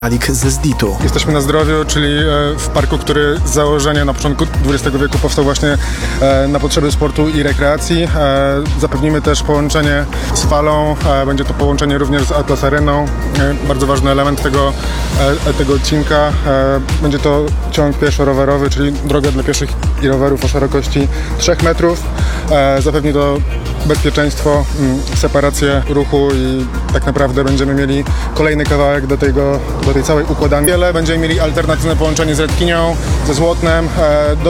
Malik ze ZDIT-u. Jesteśmy na Zdrowiu, czyli w parku, który z założenia na początku XX wieku powstał właśnie na potrzeby sportu i rekreacji. Zapewnimy też połączenie z falą, będzie to połączenie również z Atlas Areną. Bardzo ważny element tego odcinka. Będzie to ciąg pieszo-rowerowy, czyli droga dla pieszych i rowerów o szerokości 3 metrów. Zapewni to bezpieczeństwo, separację ruchu i tak naprawdę będziemy mieli kolejny kawałek do tej całej układanki. Będziemy mieli alternatywne połączenie z Redkinią, ze Złotnem.